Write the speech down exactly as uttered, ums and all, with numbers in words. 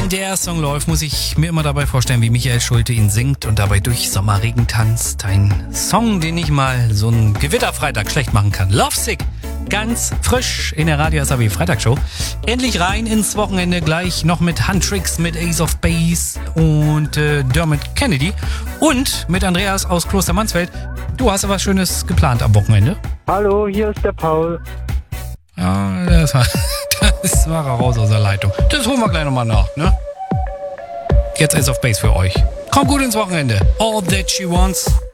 Wenn der Song läuft, muss ich mir immer dabei vorstellen, wie Michael Schulte ihn singt und dabei durch Sommerregen tanzt. Ein Song, den ich mal so einen Gewitterfreitag schlecht machen kann. Lovesick, ganz frisch in der Radio S A B Freitagshow. Endlich rein ins Wochenende, gleich noch mit Huntrix, mit Ace of Base und äh, Dermot Kennedy und mit Andreas aus Kloster Mansfeld. Du hast ja was Schönes geplant am Wochenende. Hallo, hier ist der Paul. Ja, das war, das war raus aus der Leitung. Das holen wir gleich nochmal nach, ne? Jetzt Ace of Base für euch. Kommt gut ins Wochenende. All That She Wants.